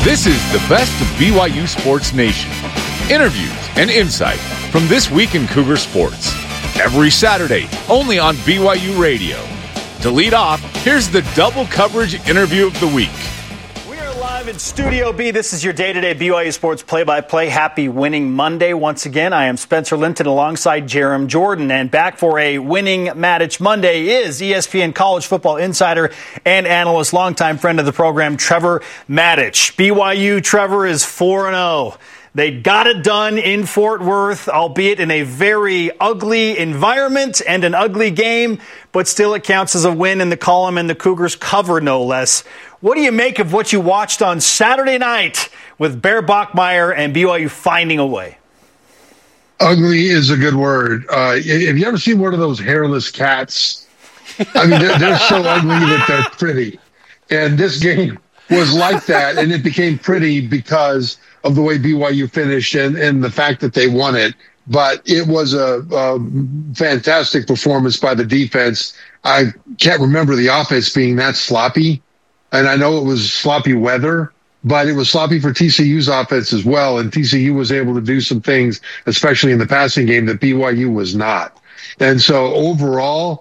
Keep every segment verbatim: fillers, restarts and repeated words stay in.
This is the best of B Y U Sports Nation. Interviews and insight from This Week in Cougar Sports. Every Saturday, only on B Y U Radio. To lead off, here's the double coverage interview of the week. We are live in Studio B. This is your day-to-day B Y U Sports play-by-play. Happy Winning Monday once again. I am Spencer Linton alongside Jerem Jordan. And back for a Winning Mattich Monday is E S P N College Football Insider and analyst, longtime friend of the program, Trevor Mattich. B Y U, Trevor, is four and oh. They got it done in Fort Worth, albeit in a very ugly environment and an ugly game, but still it counts as a win in the column, and the Cougars cover no less. What do you make of what you watched on Saturday night with Bear Bachmeier and B Y U finding a way? Ugly is a good word. Uh, have you ever seen one of those hairless cats? I mean, they're, they're so ugly that they're pretty. And this game was like that, and it became pretty because of the way B Y U finished and, and the fact that they won it. But it was a, a fantastic performance by the defense. I can't remember the offense being that sloppy. And I know it was sloppy weather, but it was sloppy for T C U's offense as well. And T C U was able to do some things, especially in the passing game, that B Y U was not. And so overall,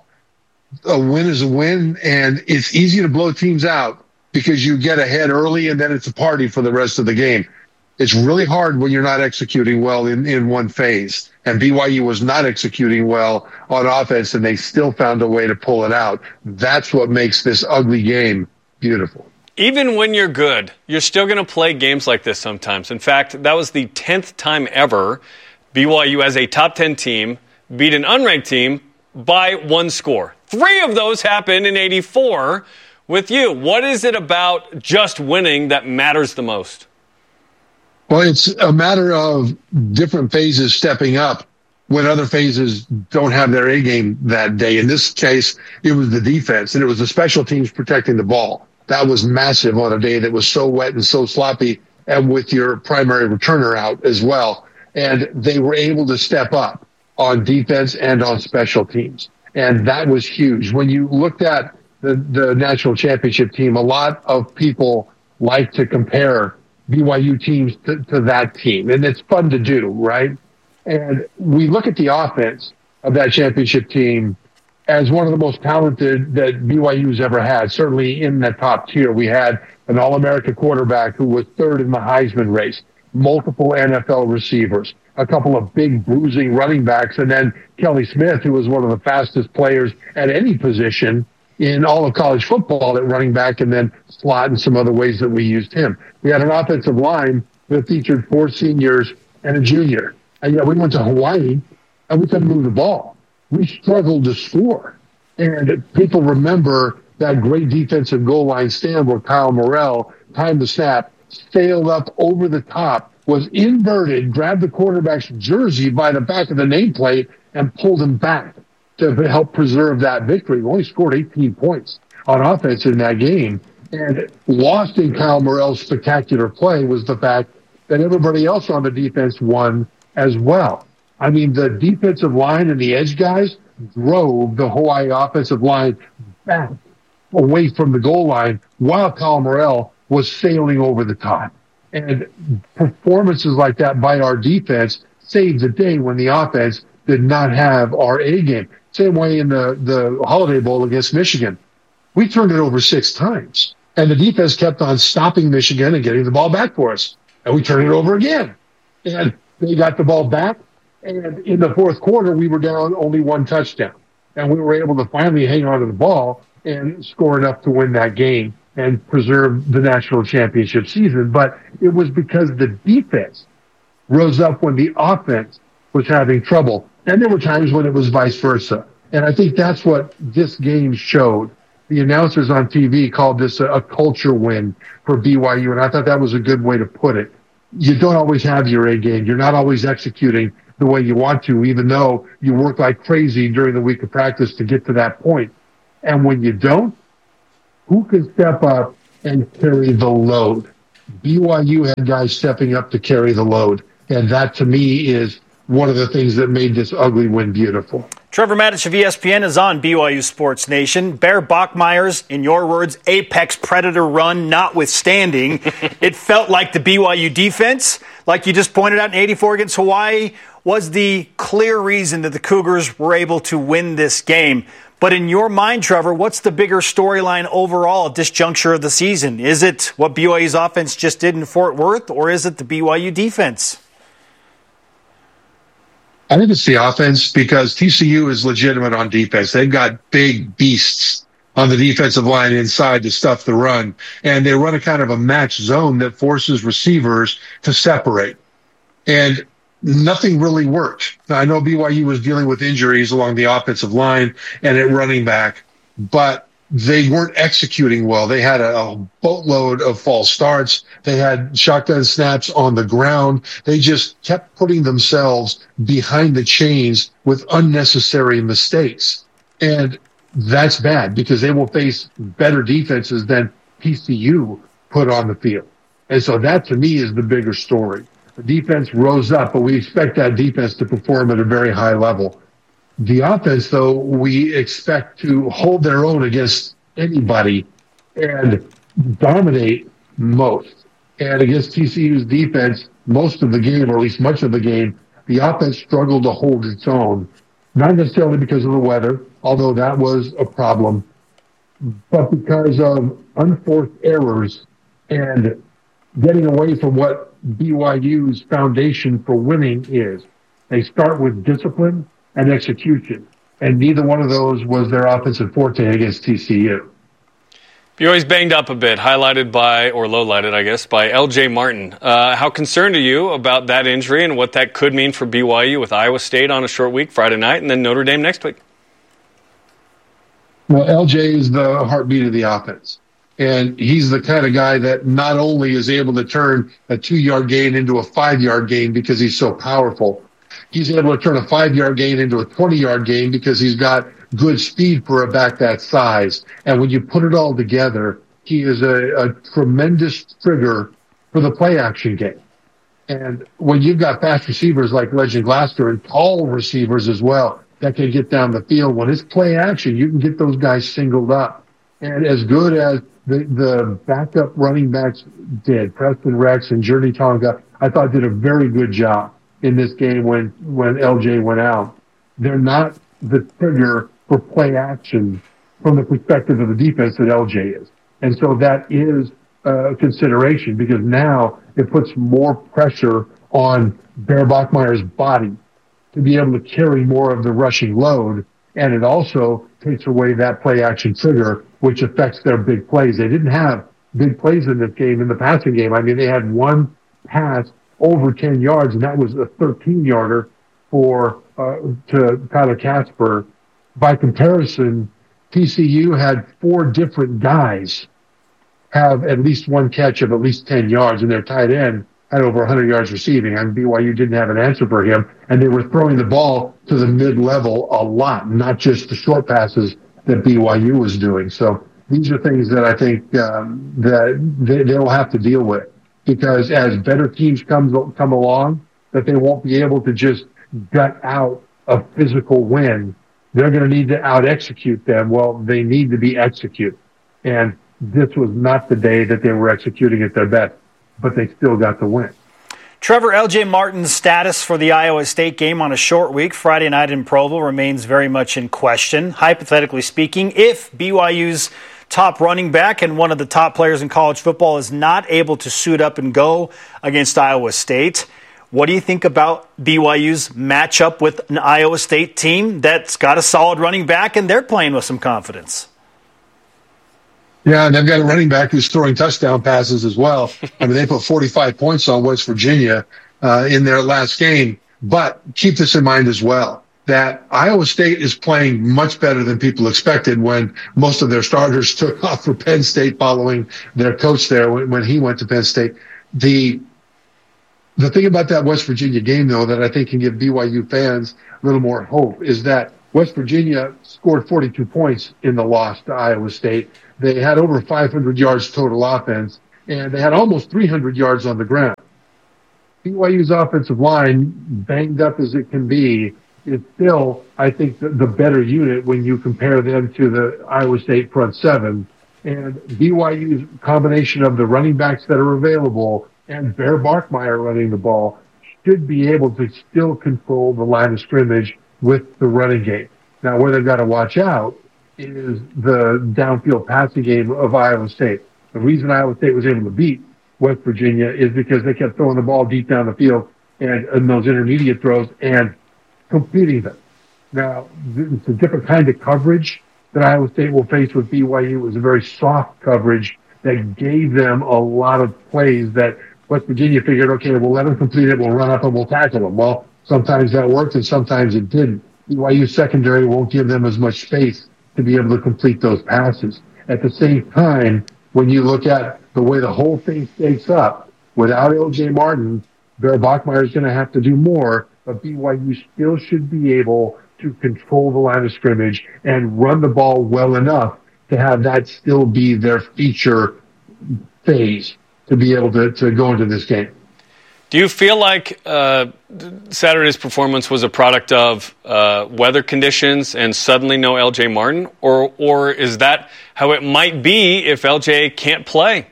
a win is a win, and it's easy to blow teams out because you get ahead early and then it's a party for the rest of the game. It's really hard when you're not executing well in, in one phase. And B Y U was not executing well on offense, and they still found a way to pull it out. That's what makes this ugly game beautiful. Even when you're good, you're still going to play games like this sometimes. In fact, that was the tenth time ever B Y U as a top ten team beat an unranked team by one score. Three of those happened in eighty-four with you. What is it about just winning that matters the most? Well, it's a matter of different phases stepping up when other phases don't have their A game that day. In this case, it was the defense, and it was the special teams protecting the ball. That was massive on a day that was so wet and so sloppy, and with your primary returner out as well. And they were able to step up on defense and on special teams. And that was huge. When you looked at the, the national championship team, a lot of people like to compare B Y U teams to, to that team. And it's fun to do, right? And we look at the offense of that championship team as one of the most talented that B Y U's ever had, certainly in that top tier. We had an All-America quarterback who was third in the Heisman race, multiple N F L receivers, a couple of big bruising running backs, and then Kelly Smith, who was one of the fastest players at any position in all of college football at running back, and then slot and some other ways that we used him. We had an offensive line that featured four seniors and a junior. And yet we went to Hawaii and we couldn't move the ball. We struggled to score. And people remember that great defensive goal line stand where Kyle Morrell timed the snap, sailed up over the top, was inverted, grabbed the quarterback's jersey by the back of the nameplate, and pulled him back to help preserve that victory. We only scored eighteen points on offense in that game. And lost in Kyle Morrell's spectacular play was the fact that everybody else on the defense won as well. I mean, the defensive line and the edge guys drove the Hawaii offensive line back away from the goal line while Kyle Morrell was sailing over the top. And performances like that by our defense saved the day when the offense did not have our A game. Same way in the, the Holiday Bowl against Michigan. We turned it over six times. And the defense kept on stopping Michigan and getting the ball back for us. And we turned it over again. And they got the ball back. And in the fourth quarter, we were down only one touchdown. And we were able to finally hang on to the ball and score enough to win that game and preserve the national championship season. But it was because the defense rose up when the offense was having trouble. And there were times when it was vice versa. And I think that's what this game showed. The announcers on T V called this a, a culture win for B Y U, and I thought that was a good way to put it. You don't always have your A game. You're not always executing the way you want to, even though you work like crazy during the week of practice to get to that point. And when you don't, who can step up and carry the load? B Y U had guys stepping up to carry the load, and that to me is one of the things that made this ugly win beautiful. Trevor Matich of E S P N is on B Y U Sports Nation. Bear Bachmeier's, in your words, apex predator run notwithstanding, it felt like the B Y U defense, like you just pointed out in eighty-four against Hawaii, was the clear reason that the Cougars were able to win this game. But in your mind, Trevor, what's the bigger storyline overall at this juncture of the season? Is it what B Y U's offense just did in Fort Worth, or is it the B Y U defense? I think it's the offense, because T C U is legitimate on defense. They've got big beasts on the defensive line inside to stuff the run, and they run a kind of a match zone that forces receivers to separate. And nothing really worked. Now, I know B Y U was dealing with injuries along the offensive line and at running back, but they weren't executing well. They had a, a boatload of false starts. They had shotgun snaps on the ground. They just kept putting themselves behind the chains with unnecessary mistakes. And that's bad, because they will face better defenses than T C U put on the field. And so that, to me, is the bigger story. The defense rose up, but we expect that defense to perform at a very high level. The offense, though, we expect to hold their own against anybody and dominate most. And against T C U's defense, most of the game, or at least much of the game, the offense struggled to hold its own. Not necessarily because of the weather, although that was a problem, but because of unforced errors and getting away from what B Y U's foundation for winning is. They start with discipline and execution, and neither one of those was their offensive forte against T C U. B Y U's banged up a bit, highlighted by, or low-lighted, I guess, by L J Martin. Uh, how concerned are you about that injury and what that could mean for B Y U with Iowa State on a short week, Friday night, and then Notre Dame next week? Well, L J is the heartbeat of the offense. And he's the kind of guy that not only is able to turn a two-yard gain into a five-yard gain because he's so powerful, he's able to turn a five-yard gain into a twenty-yard gain because he's got good speed for a back that size. And when you put it all together, he is a, a tremendous trigger for the play-action game. And when you've got fast receivers like Legend Glasser and tall receivers as well that can get down the field, when it's play-action, you can get those guys singled up. And as good as the, the backup running backs did, Preston Rex and Journey Tonga, I thought did a very good job in this game when, when L J went out. They're not the trigger for play action from the perspective of the defense that L J is. And so that is a consideration, because now it puts more pressure on Bear Bachmeier's body to be able to carry more of the rushing load. And it also takes away that play action trigger, which affects their big plays. They didn't have big plays in this game, in the passing game. I mean, they had one pass over ten yards, and that was a thirteen-yarder for uh, to Tyler Casper. By comparison, T C U had four different guys have at least one catch of at least ten yards, and their tight end had over one hundred yards receiving. I mean, B Y U didn't have an answer for him, and they were throwing the ball to the mid-level a lot, not just the short passes that B Y U was doing. So these are things that I think um, that they, they'll have to deal with, because as better teams come, come along, that they won't be able to just gut out a physical win. They're going to need to out-execute them. Well, they need to be executed. And this was not the day that they were executing at their best, but they still got the win. Trevor, L J Martin's status for the Iowa State game on a short week, Friday night in Provo, remains very much in question. Hypothetically speaking, if B Y U's top running back and one of the top players in college football is not able to suit up and go against Iowa State, what do you think about B Y U's matchup with an Iowa State team that's got a solid running back and they're playing with some confidence? Yeah, and they've got a running back who's throwing touchdown passes as well. I mean, they put forty-five points on West Virginia uh, in their last game. But keep this in mind as well, that Iowa State is playing much better than people expected when most of their starters took off for Penn State following their coach there when, when he went to Penn State. The the thing about that West Virginia game, though, that I think can give B Y U fans a little more hope is that West Virginia scored forty-two points in the loss to Iowa State. They had over five hundred yards total offense, and they had almost three hundred yards on the ground. B Y U's offensive line, banged up as it can be, is still, I think, the, the better unit when you compare them to the Iowa State front seven. And B Y U's combination of the running backs that are available and Bear Bachmeier running the ball should be able to still control the line of scrimmage with the running game. Now, where they've got to watch out is the downfield passing game of Iowa State. The reason Iowa State was able to beat West Virginia is because they kept throwing the ball deep down the field and in those intermediate throws and completing them. Now, it's a different kind of coverage that Iowa State will face with B Y U. It was a very soft coverage that gave them a lot of plays that West Virginia figured, okay, we'll let them complete it, we'll run up and we'll tackle them. Well, sometimes that worked and sometimes it didn't. B Y U secondary won't give them as much space to be able to complete those passes. At the same time, when you look at the way the whole thing stakes up, without L J Martin, Bear Bachmeier is going to have to do more, but B Y U still should be able to control the line of scrimmage and run the ball well enough to have that still be their feature phase to be able to, to go into this game. Do you feel like uh, Saturday's performance was a product of uh, weather conditions and suddenly no L J Martin? Or, or is that how it might be if L J can't play?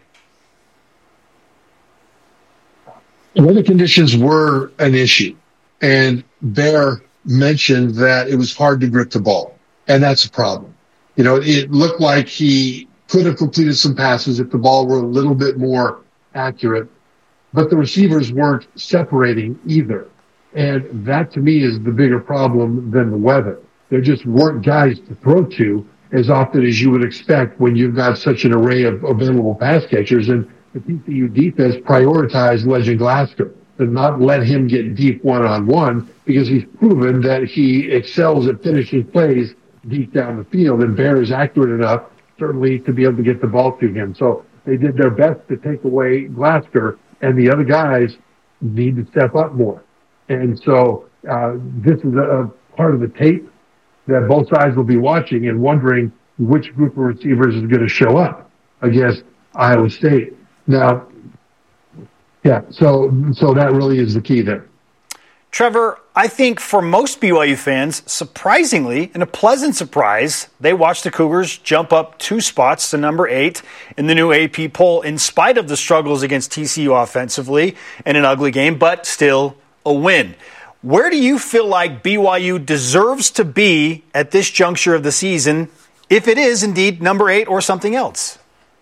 Weather conditions were an issue. And Bear mentioned that it was hard to grip the ball. And that's a problem. You know, it looked like he could have completed some passes if the ball were a little bit more accurate. But the receivers weren't separating either. And that, to me, is the bigger problem than the weather. There just weren't guys to throw to as often as you would expect when you've got such an array of available pass catchers. And the T C U defense prioritized Legend Glasgow to not let him get deep one-on-one because he's proven that he excels at finishing plays deep down the field. And Bear is accurate enough, certainly, to be able to get the ball to him. So they did their best to take away Glasgow. And the other guys need to step up more. And so uh, this is a, a part of the tape that both sides will be watching and wondering which group of receivers is going to show up against Iowa State. Now, yeah, so so that really is the key there. Trevor, I think for most B Y U fans, surprisingly, and a pleasant surprise, they watched the Cougars jump up two spots to number eight in the new A P poll in spite of the struggles against T C U offensively and an ugly game, but still a win. Where do you feel like B Y U deserves to be at this juncture of the season, if it is indeed number eight or something else?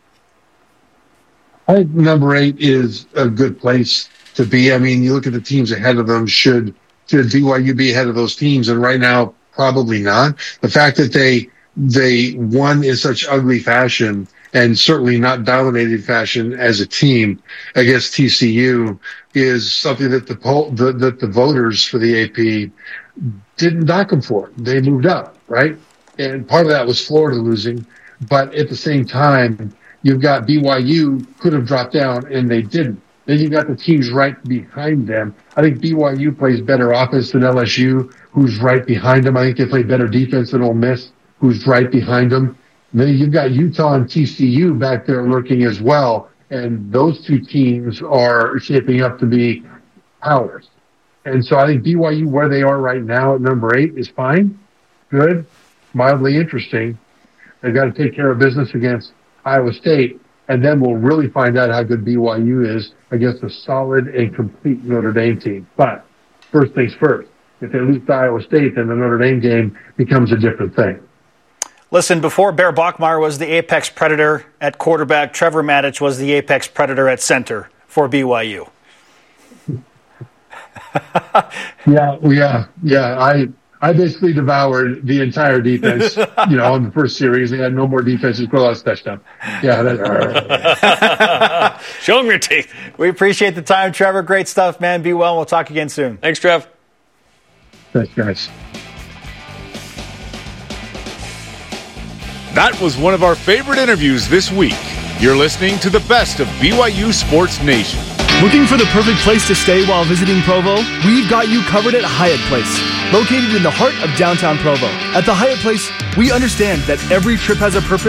I think number eight is a good place to be. I mean, you look at the teams ahead of them. Should should B Y U be ahead of those teams? And right now, probably not. The fact that they they won in such ugly fashion and certainly not dominated fashion as a team against T C U is something that the poll, the, that the voters for the A P didn't knock them for. They moved up, right? And part of that was Florida losing, but at the same time, you've got B Y U could have dropped down and they didn't. Then you've got the teams right behind them. I think B Y U plays better offense than L S U, who's right behind them. I think they play better defense than Ole Miss, who's right behind them. And then you've got Utah and T C U back there lurking as well. And those two teams are shaping up to be powers. And so I think B Y U, where they are right now at number eight, is fine, good, mildly interesting. They've got to take care of business against Iowa State. And then we'll really find out how good B Y U is against a solid and complete Notre Dame team. But first things first, if they lose to Iowa State, then the Notre Dame game becomes a different thing. Listen, before Bear Bachmeier was the apex predator at quarterback, Trevor Matich was the apex predator at center for B Y U. yeah, yeah, yeah. I I basically devoured the entire defense, you know, in the first series. They had no more defenses for the last touchdown. Yeah, that's all right. Show them your teeth. We appreciate the time, Trevor. Great stuff, man. Be well. We'll talk again soon. Thanks, Trev. Thanks, guys. That was one of our favorite interviews this week. You're listening to the best of B Y U Sports Nation. Looking for the perfect place to stay while visiting Provo? We've got you covered at Hyatt Place, located in the heart of downtown Provo. At the Hyatt Place, we understand that every trip has a purpose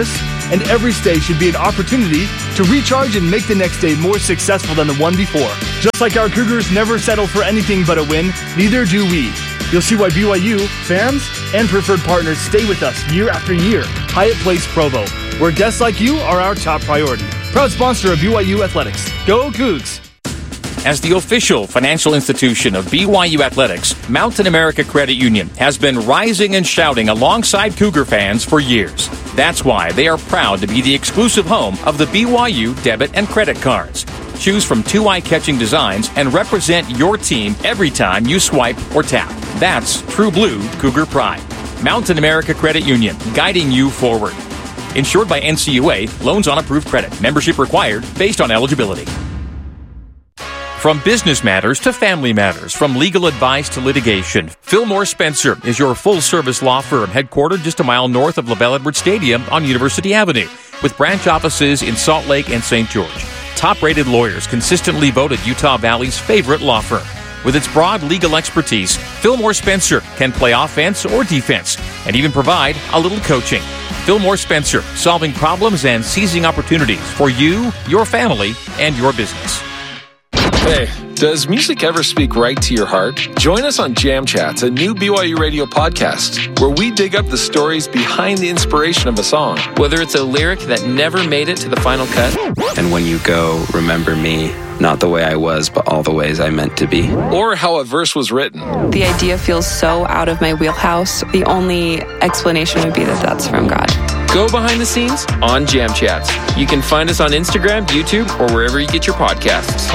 and every stay should be an opportunity to recharge and make the next day more successful than the one before. Just like our Cougars never settle for anything but a win, neither do we. You'll see why B Y U, fans, and preferred partners stay with us year after year. Hyatt Place Provo, where guests like you are our top priority. Proud sponsor of B Y U Athletics. Go Cougs! As the official financial institution of B Y U Athletics, Mountain America Credit Union has been rising and shouting alongside Cougar fans for years. That's why they are proud to be the exclusive home of the B Y U debit and credit cards. Choose from two eye-catching designs and represent your team every time you swipe or tap. That's true blue Cougar pride. Mountain America Credit Union, guiding you forward. Insured by N C U A, loans on approved credit. Membership required based on eligibility. From business matters to family matters, from legal advice to litigation, Fillmore Spencer is your full-service law firm headquartered just a mile north of LaBelle Edwards Stadium on University Avenue, with branch offices in Salt Lake and Saint George. Top-rated lawyers consistently voted Utah Valley's favorite law firm. With its broad legal expertise, Fillmore Spencer can play offense or defense and even provide a little coaching. Fillmore Spencer, solving problems and seizing opportunities for you, your family, and your business. Hey, does music ever speak right to your heart? Join us on Jam Chats, a new B Y U radio podcast, where we dig up the stories behind the inspiration of a song. Whether it's a lyric that never made it to the final cut. And when you go, remember me, not the way I was, but all the ways I meant to be. Or how a verse was written. The idea feels so out of my wheelhouse. The only explanation would be that that's from God. Go behind the scenes on Jam Chats. You can find us on Instagram, YouTube, or wherever you get your podcasts.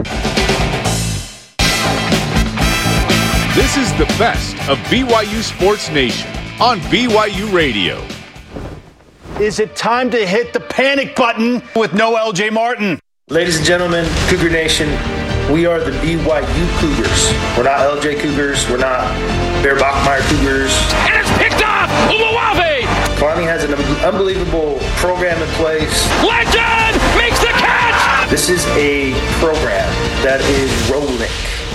This is the best of B Y U Sports Nation on B Y U Radio. Is it time to hit the panic button with no L J Martin? Ladies and gentlemen, Cougar Nation, we are the B Y U Cougars. We're not L J Cougars. We're not Bear Bachmeyer Cougars. And it's picked off! Uluwave! Farming has an unbelievable program in place. Legend makes the catch! This is a program that is rolling.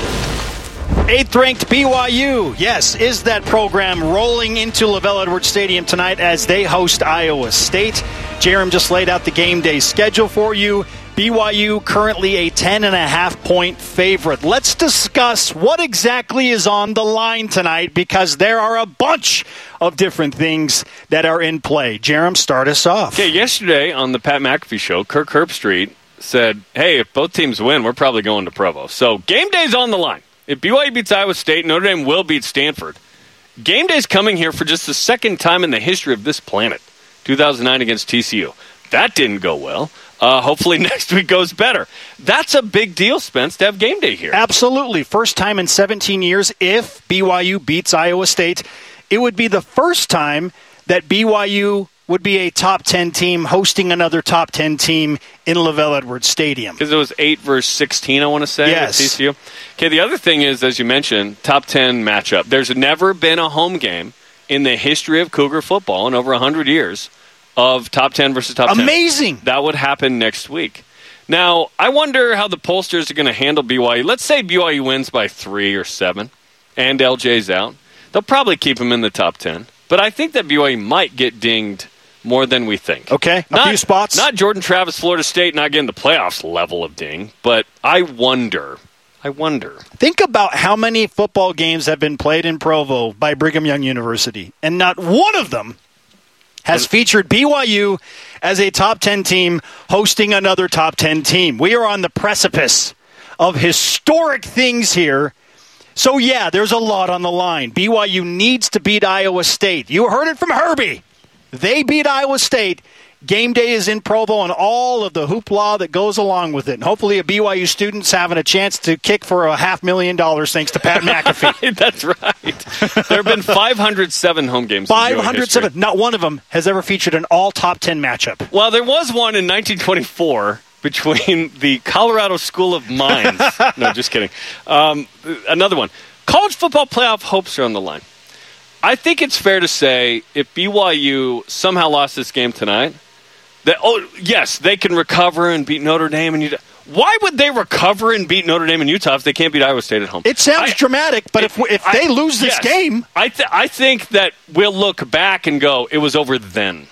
Eighth-ranked B Y U, yes, is that program rolling into LaBelle Edwards Stadium tonight as they host Iowa State. Jerem just laid out the game day schedule for you. B Y U currently a ten and a half point favorite. Let's discuss what exactly is on the line tonight, because there are a bunch of different things that are in play. Jerem, start us off. Okay, yesterday on the Pat McAfee show, Kirk Herbstreit said, hey, if both teams win, we're probably going to Provo. So game day's on the line. If B Y U beats Iowa State, Notre Dame will beat Stanford. Game day's coming here for just the second time in the history of this planet, two thousand nine against T C U. That didn't go well. Uh, hopefully next week goes better. That's a big deal, Spence, to have game day here. Absolutely. First time in seventeen years, if B Y U beats Iowa State, it would be the first time that B Y U would be a top ten team hosting another top ten team in LaBelle Edwards Stadium. Because it was eight versus sixteen, I want to say, yes. At T C U. Okay, the other thing is, as you mentioned, top ten matchup. There's never been a home game in the history of Cougar football in over one hundred years of top ten versus top ten. Amazing. That would happen next week. Now, I wonder how the pollsters are going to handle B Y U. Let's say B Y U wins by three or seven, and L J's out. They'll probably keep him in the top ten. But I think that B Y U might get dinged more than we think. Okay, a not, few spots. Not Jordan Travis, Florida State, not getting the playoffs level of ding, but I wonder, I wonder. Think about how many football games have been played in Provo by Brigham Young University, and not one of them has featured B Y U as a top ten team hosting another top ten team. We are on the precipice of historic things here. So, yeah, there's a lot on the line. B Y U needs to beat Iowa State. You heard it from Herbie. They beat Iowa State. Game day is in Provo and all of the hoopla that goes along with it. And hopefully a B Y U student's having a chance to kick for a half million dollars thanks to Pat McAfee. That's right. There have been five hundred seven home games. five hundred seven. Not one of them has ever featured an all top ten matchup. Well, there was one in nineteen twenty-four between the Colorado School of Mines. No, just kidding. Um, another one. College football playoff hopes are on the line. I think it's fair to say if B Y U somehow lost this game tonight, that, oh, yes, they can recover and beat Notre Dame and Utah. Why would they recover and beat Notre Dame and Utah if they can't beat Iowa State at home? It sounds I, dramatic, but it, if if they I, lose this yes, game... I, th- I think that we'll look back and go, it was over then.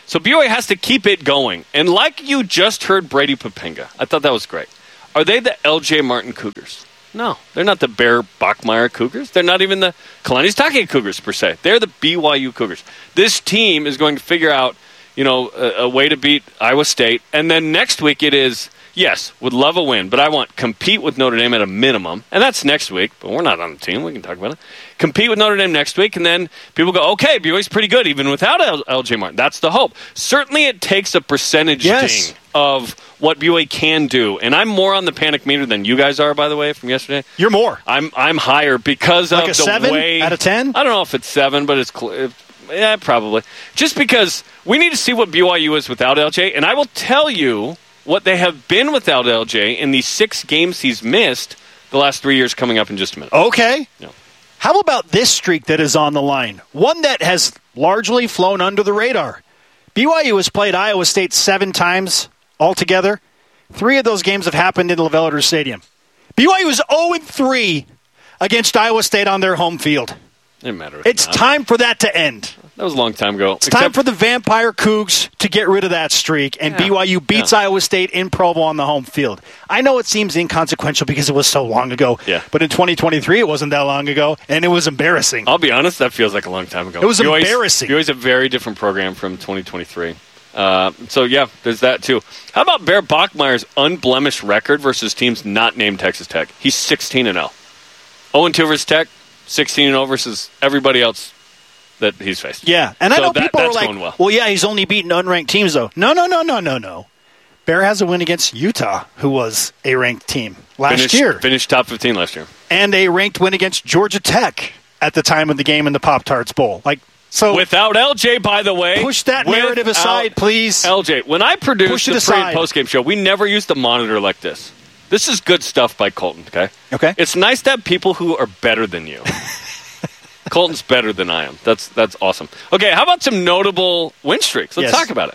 So B Y U has to keep it going. And like you just heard Brady Popenga, I thought that was great. Are they the L J Martin Cougars? No, they're not the Bear Bachmeier Cougars. They're not even the Kalani Sitake Cougars, per se. They're the B Y U Cougars. This team is going to figure out, you know, a, a way to beat Iowa State. And then next week it is, yes, would love a win, but I want compete with Notre Dame at a minimum. And that's next week, but we're not on the team. We can talk about it. Compete with Notre Dame next week, and then people go, okay, B Y U's pretty good even without L J Martin. That's the hope. Certainly it takes a percentage yes. ding of what B Y U can do. And I'm more on the panic meter than you guys are, by the way, from yesterday. You're more. I'm I'm higher because like of a the seven way... out of ten? I don't know if it's seven, but it's... Cl- yeah, probably. Just because we need to see what B Y U is without L J, and I will tell you what they have been without L J in the six games he's missed the last three years coming up in just a minute. Okay. No. How about this streak that is on the line? One that has largely flown under the radar. B Y U has played Iowa State seven times altogether. Three of those games have happened in LaVell Stadium. B Y U is oh and three against Iowa State on their home field. Didn't matter. It's not. time for that to end. That was a long time ago. It's time for the Vampire Cougs to get rid of that streak, and Yeah. B Y U beats Yeah. Iowa State in Provo on the home field. I know it seems inconsequential because it was so long ago, Yeah. but in twenty twenty-three it wasn't that long ago, and it was embarrassing. I'll be honest, that feels like a long time ago. It was B Y U's embarrassing. B Y U's a very different program from twenty twenty-three. Uh, so, yeah, there's that, too. How about Bear Bachmeier's unblemished record versus teams not named Texas Tech? He's sixteen and oh. oh and two versus Tech, sixteen and oh versus everybody else that he's faced. Yeah, and so I know that, people are that's like, going well. well, yeah, he's only beaten unranked teams, though. No, no, no, no, no, no. Bear has a win against Utah, who was a ranked team last finished, year. Finished top fifteen last year. And a ranked win against Georgia Tech at the time of the game in the Pop-Tarts Bowl. Like, so Without L J, by the way. push that narrative Without aside, please. L J, when I produced Push it the pre- aside. and post-game show, we never used a monitor like this. This is good stuff by Colton, okay? Okay. It's nice to have people who are better than you. Colton's better than I am. That's that's awesome. Okay, how about some notable win streaks? Let's Yes. talk about it.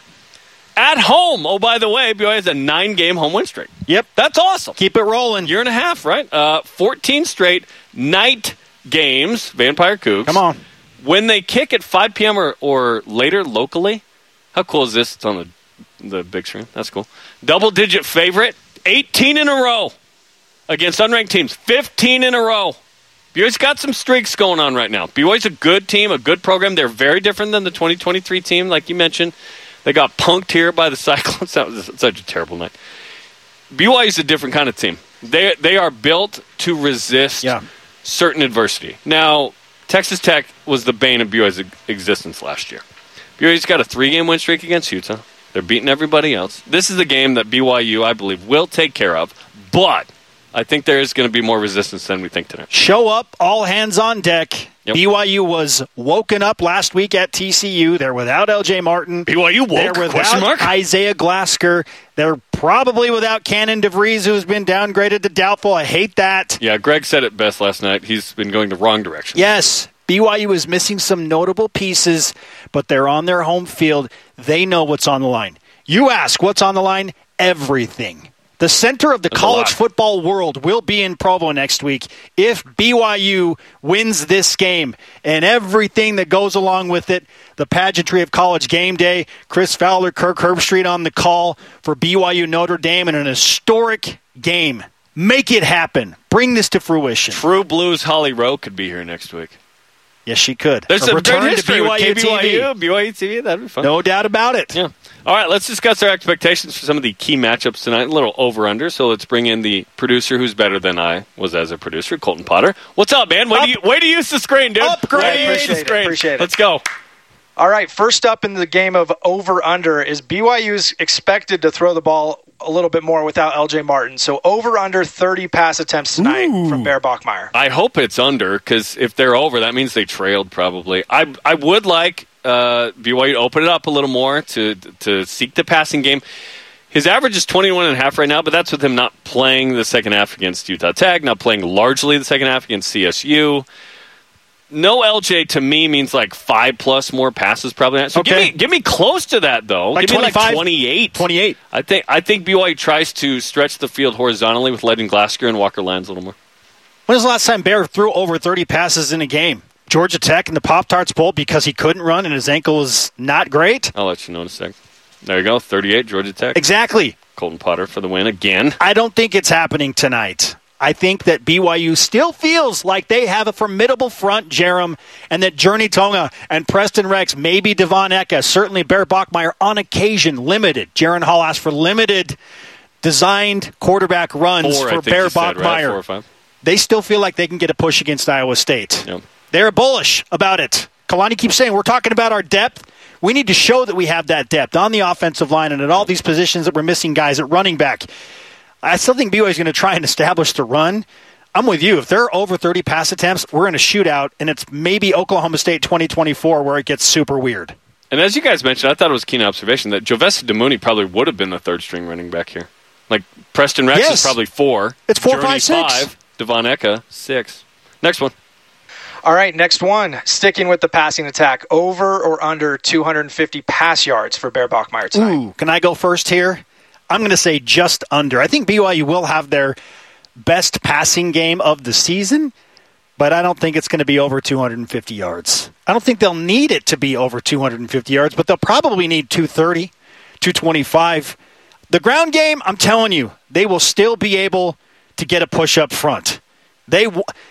At home, oh, by the way, B Y U has a nine-game home win streak. Yep. That's awesome. Keep it rolling. Year and a half, right? Uh, fourteen straight night games, Vampire Cougs. Come on. When they kick at five p.m. or, or later locally, how cool is this? It's on the, the big screen. That's cool. Double-digit favorite, eighteen in a row against unranked teams. fifteen in a row. B Y U's got some streaks going on right now. B Y U's a good team, a good program. They're very different than the twenty twenty-three team, like you mentioned. They got punked here by the Cyclones. That was such a terrible night. B Y U's a different kind of team. They they are built to resist Yeah. certain adversity. Now, Texas Tech was the bane of B Y U's existence last year. B Y U's got a three-game win streak against Utah. They're beating everybody else. This is a game that B Y U, I believe, will take care of, but I think there is going to be more resistance than we think tonight. Show up, all hands on deck. Yep. B Y U was woken up last week at T C U. They're without L J Martin. B Y U woke? They're Question without mark? Isaiah Glasker. They're probably without Cannon DeVries, who's been downgraded to doubtful. I hate that. Yeah, Greg said it best last night. He's been going the wrong direction. Yes, B Y U is missing some notable pieces, but they're on their home field. They know what's on the line. You ask what's on the line? Everything. The center of the That's college football world will be in Provo next week if B Y U wins this game and everything that goes along with it. The pageantry of college game day. Chris Fowler, Kirk Herbstreit on the call for B Y U Notre Dame in an historic game. Make it happen. Bring this to fruition. True Blues Holly Rowe could be here next week. Yes, she could. There's a a return great to history B with Y U K B Y T V. U, B Y U T V. That'd be fun. No doubt about it. Yeah. All right, let's discuss our expectations for some of the key matchups tonight. A little over-under, so let's bring in the producer who's better than I was as a producer, Colton Potter. What's up, man? Way, Up. to, you, way to use the screen, dude. Upgrade. Way to use Appreciate the it, screen. appreciate it. Let's go. All right, first up in the game of over-under is B Y U's expected to throw the ball a little bit more without L J Martin. So over-under thirty pass attempts tonight Ooh. from Bear Bachmeier. I hope it's under, because if they're over, that means they trailed probably. I I would like uh, B Y U to open it up a little more to to seek the passing game. His average is twenty-one and a half right now, but that's with him not playing the second half against Utah Tech, not playing largely the second half against C S U. No L J to me means like five plus more passes probably. So Okay. give me give me close to that though. Like give me like twenty-five? twenty-eight. twenty-eight. I think I think B Y U tries to stretch the field horizontally with letting Glasker and Walker Lands a little more. When was the last time Bear threw over thirty passes in a game? Georgia Tech in the Pop-Tarts Bowl because he couldn't run and his ankle was not great? I'll let you know in a sec. There you go, thirty-eight, Georgia Tech. Exactly. Colton Potter for the win again. I don't think it's happening tonight. I think that B Y U still feels like they have a formidable front, Jerem, and that Journey Tonga and Preston Rex, maybe Devon Eka, certainly Bear Bachmeier on occasion, limited. Jaron Hall asked for limited designed quarterback runs Four, for I think Bear you said, right? Bachmeier. Four or five. They still feel like they can get a push against Iowa State. Yep. They're bullish about it. Kalani keeps saying, we're talking about our depth. We need to show that we have that depth on the offensive line and at all these positions that we're missing guys at running back. I still think B Y U is going to try and establish the run. I'm with you. If they're over thirty pass attempts, we're in a shootout, and it's maybe Oklahoma State twenty twenty-four where it gets super weird. And as you guys mentioned, I thought it was a keen observation that Jovessa Damuni probably would have been the third-string running back here. Like, Preston Rex yes. is probably four. It's four, Journey five, six. Five. Devon Eka, six. Next one. All right, next one. Sticking with the passing attack, over or under two hundred fifty pass yards for Bear Bachmeier tonight. Ooh, can I go first here? I'm going to say just under. I think B Y U will have their best passing game of the season, but I don't think it's going to be over two hundred fifty yards. I don't think they'll need it to be over two hundred fifty yards, but they'll probably need two thirty, two twenty-five. The ground game, I'm telling you, they will still be able to get a push up front. They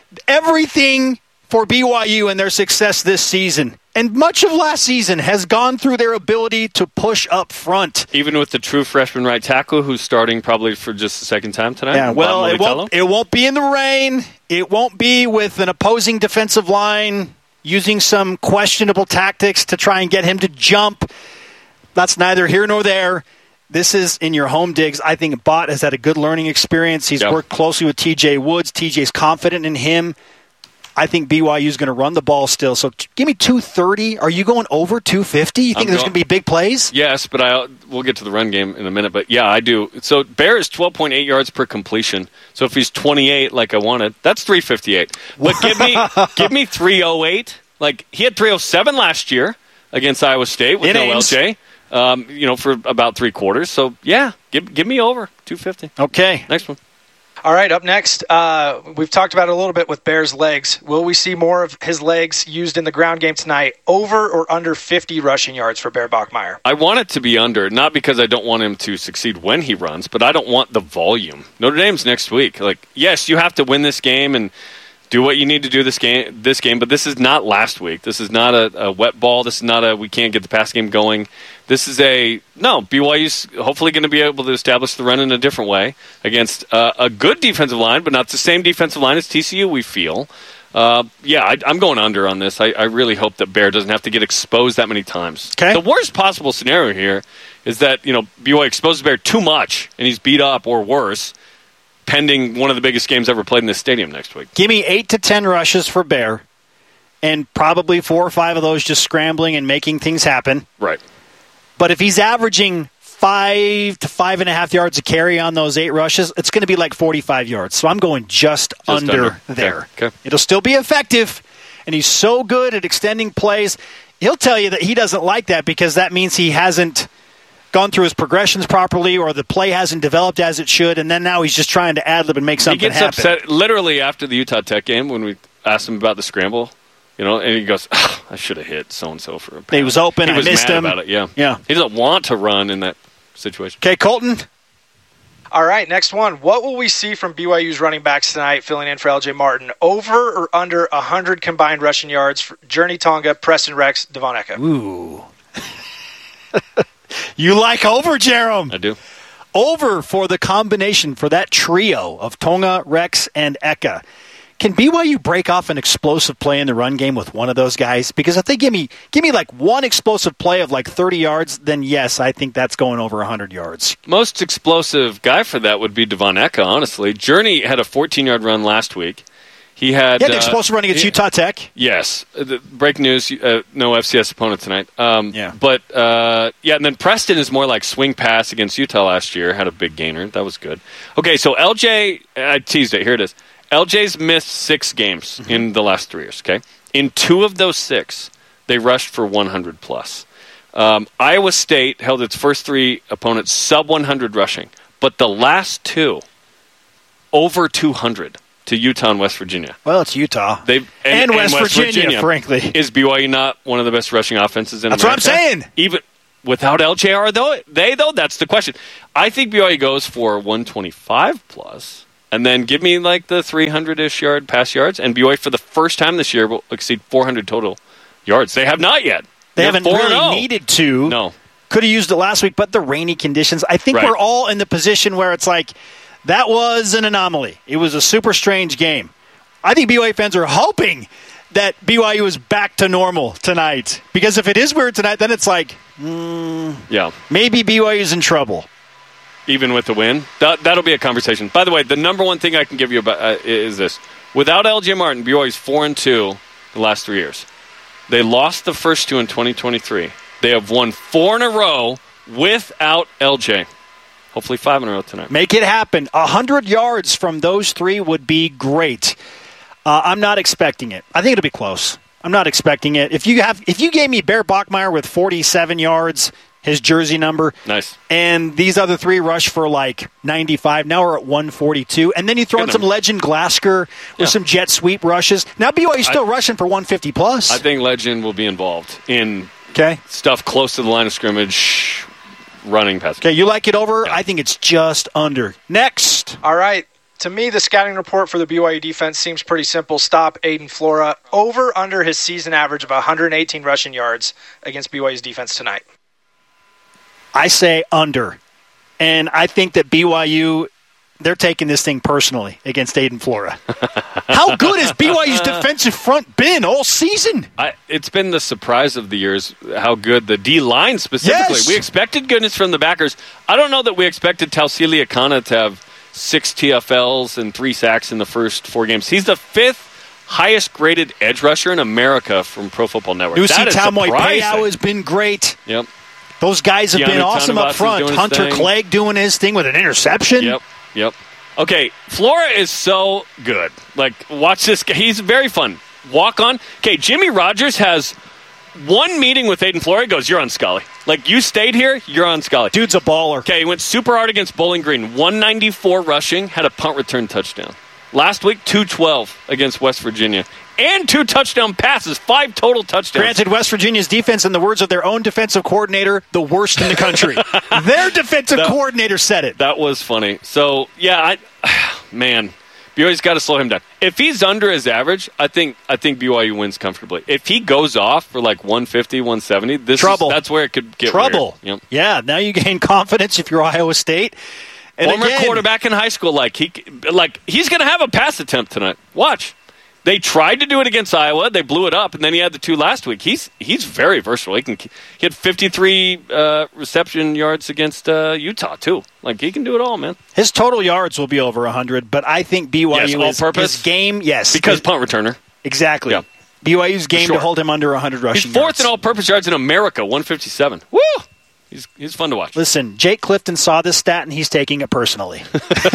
everything for B Y U and their success this season and much of last season has gone through their ability to push up front. Even with the true freshman right tackle who's starting probably for just the second time tonight. Yeah, well, it won't, it won't be in the rain. It won't be with an opposing defensive line using some questionable tactics to try and get him to jump. That's neither here nor there. This is in your home digs. I think Bott has had a good learning experience. He's yep. worked closely with T J Woods. T J's confident in him. I think B Y U is going to run the ball still. So t- give me two thirty. Are you going over two fifty? You think I'm there's going to be big plays? Yes, but I we'll get to the run game in a minute. But, yeah, I do. So Bear is twelve point eight yards per completion. So if he's twenty-eight like I wanted, that's three fifty-eight. But give me give me three oh eight. Like, he had three oh seven last year against Iowa State with it no aims. L J. Um, you know, for about three quarters. So, yeah, give give me over two fifty. Okay. Next one. All right, up next, uh, we've talked about it a little bit with Bear's legs. Will we see more of his legs used in the ground game tonight? Over or under fifty rushing yards for Bear Bachmeier? I want it to be under, not because I don't want him to succeed when he runs, but I don't want the volume. Notre Dame's next week. Like, yes, you have to win this game and do what you need to do this game, this game, but this is not last week. This is not a, a wet ball. This is not a we can't get the pass game going. This is a, no, B Y U's hopefully going to be able to establish the run in a different way against uh, a good defensive line, but not the same defensive line as T C U, we feel. Uh, yeah, I, I'm going under on this. I, I really hope that Bear doesn't have to get exposed that many times. Okay. The worst possible scenario here is that, you know, B Y U exposes Bear too much and he's beat up or worse, pending one of the biggest games ever played in this stadium next week. Give me eight to ten rushes for Bear, and probably four or five of those just scrambling and making things happen. Right. But if he's averaging five to five and a half yards a carry on those eight rushes, it's going to be like forty-five yards. So I'm going just, just under, under there. Okay. Okay. It'll still be effective, and he's so good at extending plays. He'll tell you that he doesn't like that because that means he hasn't gone through his progressions properly or the play hasn't developed as it should, and then now he's just trying to ad-lib and make something happen. He gets happen. upset literally after the Utah Tech game when we asked him about the scramble. You know, and he goes, oh, I should have hit so-and-so for a pass. He was open. He was I missed mad him. about it, yeah. yeah. He doesn't want to run in that situation. Okay, Colton. All right, next one. What will we see from B Y U's running backs tonight, filling in for L J Martin? Over or under one hundred combined rushing yards for Journey Tonga, Preston Rex, Devon Eka? Ooh. You like over, Jerem. I do. Over for the combination, for that trio of Tonga, Rex, and Eka. Can B Y U break off an explosive play in the run game with one of those guys? Because if they give me give me like one explosive play of like thirty yards, then yes, I think that's going over one hundred yards. Most explosive guy for that would be Devon Eka, honestly. Journey had a fourteen-yard run last week. He had yeah, the uh, explosive run against he, Utah Tech. Yes. The breaking news, uh, no F C S opponent tonight. Um, yeah. But, uh, yeah, and then Preston is more like swing pass against Utah last year. Had a big gainer. That was good. Okay, so L J, I teased it. Here it is. L J's missed six games mm-hmm. in the last three years, okay? In two of those six, they rushed for one hundred plus. Um, Iowa State held its first three opponents sub one hundred rushing, but the last two, over two hundred. to Utah and West Virginia. Well, it's Utah. They've, and, and, and West, and West Virginia, Virginia, frankly. Is B Y U not one of the best rushing offenses in That's America? That's what I'm saying. Even without L J R, though, they, though, that's the question. I think B Y U goes for one twenty-five plus, and then give me like the three hundred-ish yard pass yards, and B Y U for the first time this year will exceed four hundred total yards. They have not yet. They They're haven't really needed to. No. Could have used it last week, but the rainy conditions. I think right. we're all in the position where it's like, that was an anomaly. It was a super strange game. I think B Y U fans are hoping that B Y U is back to normal tonight. Because if it is weird tonight, then it's like, mm, yeah, maybe B Y U is in trouble. Even with the win? That, that'll be a conversation. By the way, the number one thing I can give you about uh, is this. Without L J Martin, B Y U is four and two the last three years. They lost the first two in twenty twenty-three. They have won four in a row without L J. Hopefully five in a row tonight. Make it happen. one hundred yards from those three would be great. Uh, I'm not expecting it. I think it'll be close. I'm not expecting it. If you have, if you gave me Bear Bachmeier with forty-seven yards, his jersey number, nice, and these other three rush for like ninety-five, now we're at one forty-two, and then you throw Good in some number. Legend Glasgow with yeah. some jet sweep rushes. Now B Y U's still I, rushing for one fifty plus. I think Legend will be involved in okay. stuff close to the line of scrimmage, running past. Okay, you like it over? Yeah. I think it's just under. Next. All right. To me, the scouting report for the B Y U defense seems pretty simple. Stop Aiden Flora over under his season average of one hundred eighteen rushing yards against B Y U's defense tonight. I say under. And I think that B Y U, they're taking this thing personally against Aiden Flora. How good has B Y U's defensive front been all season? I, it's been the surprise of the years how good the D-line specifically. Yes. We expected goodness from the backers. I don't know that we expected Tausili Akana to have six T F Ls and three sacks in the first four games. He's the fifth highest-graded edge rusher in America from Pro Football Network. Lucy that is Tamoy surprising. Payao has been great. Yep. Those guys have Keanu been awesome up front. Hunter thing. Clegg doing his thing with an interception. Yep, yep. Okay, Flora is so good. Like, watch this guy. He's very fun. Walk on. Okay, Jimmy Rogers has one meeting with Aiden Flora. He goes, you're on Scully. Like, you stayed here, you're on Scully. Dude's a baller. Okay, he went super hard against Bowling Green. one ninety-four rushing, had a punt return touchdown. Last week, two twelve against West Virginia. And two touchdown passes, five total touchdowns. Granted, West Virginia's defense, in the words of their own defensive coordinator, the worst in the country. Their defensive that, coordinator said it. That was funny. So, yeah, I, man, B Y U's got to slow him down. If he's under his average, I think I think B Y U wins comfortably. If he goes off for like one fifty, one seventy, this Trouble. Is, that's where it could get Trouble. weird. Yep. Yeah, now you gain confidence if you're Iowa State. And Former again, quarterback in high school, like he, like he's going to have a pass attempt tonight. Watch. They tried to do it against Iowa. They blew it up, and then he had the two last week. He's he's very versatile. He can he had fifty-three uh, reception yards against uh, Utah too. Like he can do it all, man. His total yards will be over one hundred, but I think B Y U yes, is purpose his game. Yes, because punt returner. Exactly. Yeah. B Y U's game sure. to hold him under one hundred rushing. He's fourth yards. in all-purpose yards in America, one fifty-seven. Woo! He's he's fun to watch. Listen, Jake Clifton saw this stat, and he's taking it personally.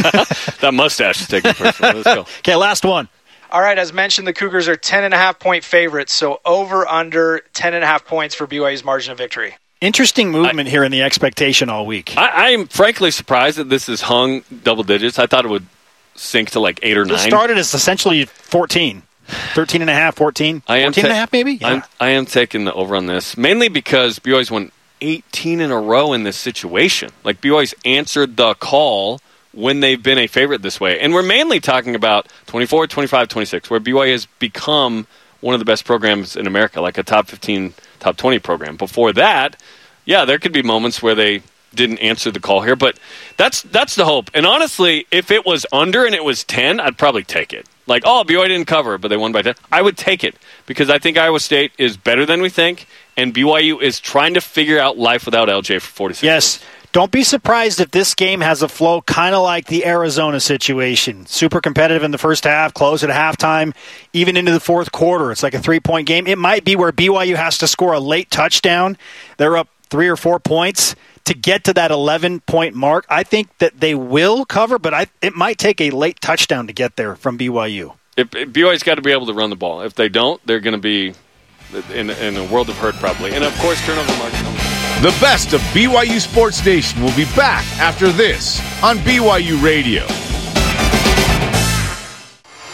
That mustache is taking it personally. Let's go. Okay, last one. All right, as mentioned, the Cougars are ten and a half point favorites, so over under ten and a half points for B Y U's margin of victory. Interesting movement I, here in the expectation all week. I, I am frankly surprised that this is hung double digits. I thought it would sink to like eight or nine. It started as essentially fourteen. thirteen and a half, fourteen. I am fourteen ta- and a half maybe? Yeah. I'm, I am taking the over on this, mainly because B Y U's won eighteen in a row in this situation. Like B Y U's answered the call when they've been a favorite this way. And we're mainly talking about twenty-four, twenty-five, twenty-six, where B Y U has become one of the best programs in America, like a top fifteen, top twenty program. Before that, yeah, there could be moments where they didn't answer the call here, but that's that's the hope. And honestly, if it was under and it was ten, I'd probably take it. Like, oh, B Y U didn't cover, but they won by ten. I would take it because I think Iowa State is better than we think, and B Y U is trying to figure out life without L J for forty-six Yes. Days. Don't be surprised if this game has a flow kind of like the Arizona situation. Super competitive in the first half, close at halftime, even into the fourth quarter. It's like a three-point game. It might be where B Y U has to score a late touchdown. They're up three or four points to get to that eleven-point mark. I think that they will cover, but I, it might take a late touchdown to get there from B Y U. If, if B Y U's got to be able to run the ball. If they don't, they're going to be in, in a world of hurt probably. And, of course, turnover margin. The best of B Y U Sports Nation will be back after this on B Y U Radio.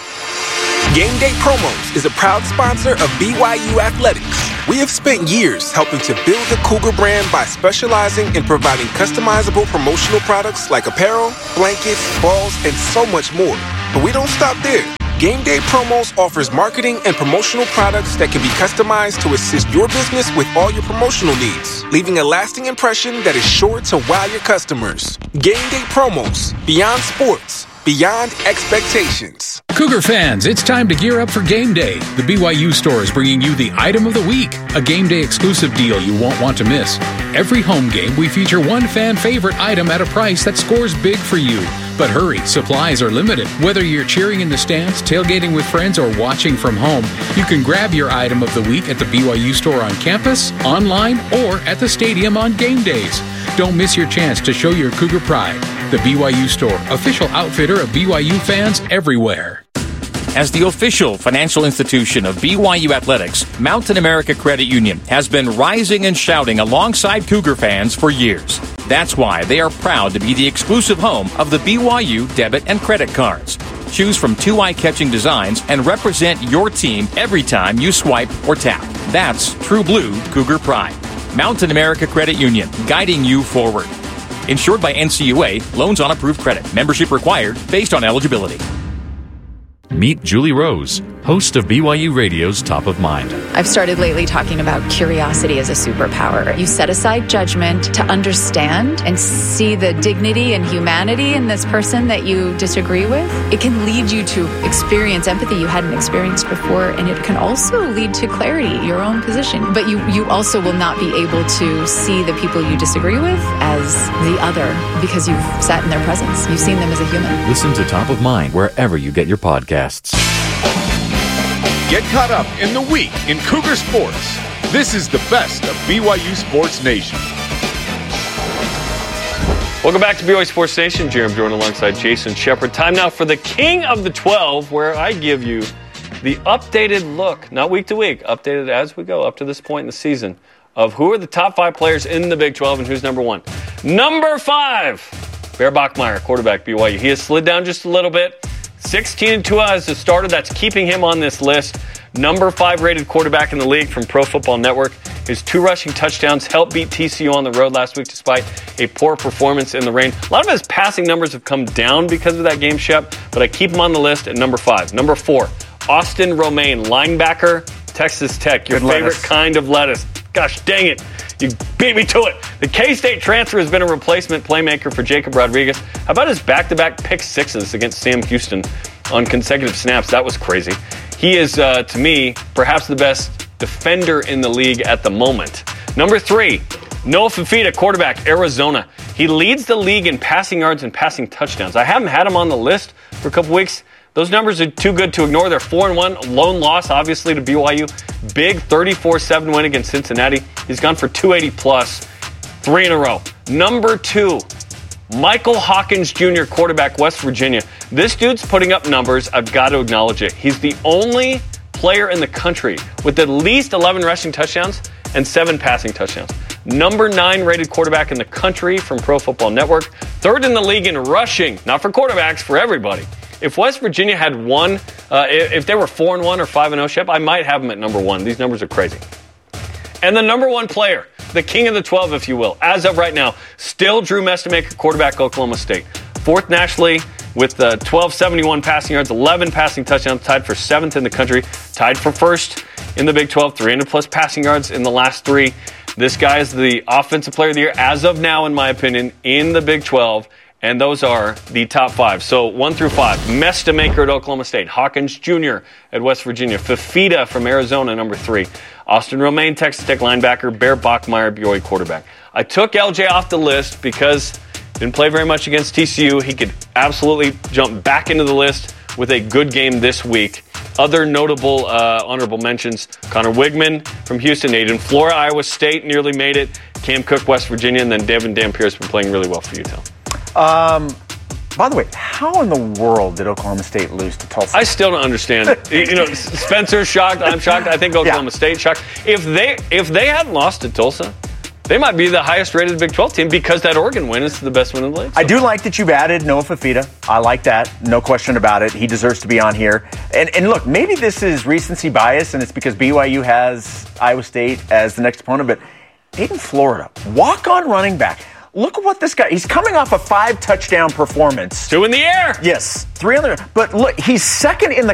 Game Day Promos is a proud sponsor of B Y U Athletics. We have spent years helping to build the Cougar brand by specializing in providing customizable promotional products like apparel, blankets, balls, and so much more. But we don't stop there. Game Day Promos offers marketing and promotional products that can be customized to assist your business with all your promotional needs, leaving a lasting impression that is sure to wow your customers. Game Day Promos, beyond sports, beyond expectations. Cougar fans, it's time to gear up for game day. The B Y U store is bringing you the item of the week, a game day exclusive deal you won't want to miss. Every home game, we feature one fan favorite item at a price that scores big for you. But hurry, supplies are limited. Whether you're cheering in the stands, tailgating with friends, or watching from home, you can grab your item of the week at the B Y U store on campus, online, or at the stadium on game days. Don't miss your chance to show your Cougar pride. The B Y U store, official outfitter of B Y U fans everywhere. As the official financial institution of B Y U Athletics, Mountain America Credit Union has been rising and shouting alongside Cougar fans for years. That's why they are proud to be the exclusive home of the B Y U debit and credit cards. Choose from two eye-catching designs and represent your team every time you swipe or tap. That's true blue Cougar pride. Mountain America Credit Union, guiding you forward. Insured by N C U A, loans on approved credit. Membership required based on eligibility. Meet Julie Rose, host of B Y U Radio's Top of Mind. I've started lately talking about curiosity as a superpower. You set aside judgment to understand and see the dignity and humanity in this person that you disagree with. It can lead you to experience empathy you hadn't experienced before, and it can also lead to clarity, your own position. But you, you also will not be able to see the people you disagree with as the other because you've sat in their presence. You've seen them as a human. Listen to Top of Mind wherever you get your podcasts. Get caught up in the week in Cougar sports. This is the best of B Y U Sports Nation. Welcome back to B Y U Sports Nation. Jeremy Jordan alongside Jason Shepard. Time now for the King of the twelve, where I give you the updated look, not week to week, updated as we go up to this point in the season, of who are the top five players in the Big twelve and who's number one. Number five, Bear Bachmeier, quarterback B Y U. He has slid down just a little bit. sixteen and two as a starter. That's keeping him on this list. Number five rated quarterback in the league from Pro Football Network. His two rushing touchdowns helped beat T C U on the road last week despite a poor performance in the rain. A lot of his passing numbers have come down because of that game, Shep, but I keep him on the list at number five. Number four, Austin Romaine, linebacker, Texas Tech. Your Good favorite lettuce. kind of lettuce. Gosh dang it. You beat me to it. The K-State transfer has been a replacement playmaker for Jacob Rodriguez. How about his back-to-back pick sixes against Sam Houston on consecutive snaps? That was crazy. He is, uh, to me, perhaps the best defender in the league at the moment. Number three, Noah Fifita, quarterback, Arizona. He leads the league in passing yards and passing touchdowns. I haven't had him on the list for a couple weeks. Those numbers are too good to ignore. They're four and one. Lone loss, obviously, to B Y U. Big thirty-four seven win against Cincinnati. He's gone for two eighty plus, three in a row. Number two, Michael Hawkins Junior, quarterback, West Virginia. This dude's putting up numbers. I've got to acknowledge it. He's the only player in the country with at least eleven rushing touchdowns and seven passing touchdowns. Number nine rated quarterback in the country from Pro Football Network. Third in the league in rushing, not for quarterbacks, for everybody. If West Virginia had one, uh, if they were four and one or five and oh, Shep, I might have them at number one. These numbers are crazy. And the number one player, the king of the twelve, if you will, as of right now, still Drew Mestamaker, quarterback, Oklahoma State. Fourth nationally with uh, twelve seventy-one passing yards, eleven passing touchdowns, tied for seventh in the country, tied for first in the Big twelve, three hundred plus passing yards in the last three. This guy is the offensive player of the year, as of now, in my opinion, in the Big twelve. And those are the top five. So one through five. Mestamaker at Oklahoma State. Hawkins Junior at West Virginia. Fifita from Arizona, number three. Austin Romaine, Texas Tech linebacker. Bear Bachmeier, B Y U quarterback. I took L J off the list because he didn't play very much against T C U. He could absolutely jump back into the list with a good game this week. Other notable uh, honorable mentions, Connor Wigman from Houston, Aiden Flora, Iowa State, nearly made it. Cam Cook, West Virginia, and then Devin Dampier has been playing really well for Utah. Um, by the way, how in the world did Oklahoma State lose to Tulsa? I still don't understand. You know, Spencer's shocked. I'm shocked. I think Oklahoma yeah. State shocked. If they if they hadn't lost to Tulsa, they might be the highest-rated Big twelve team because that Oregon win is the best win in the league. So. I do like that you've added Noah Fifita. I like that. No question about it. He deserves to be on here. And, and look, maybe this is recency bias, and it's because B Y U has Iowa State as the next opponent, but Dayton, Florida, walk-on running back. Look at what this guy, he's coming off a five touchdown performance. Two in the air. Yes, three on the, but look, he's second in the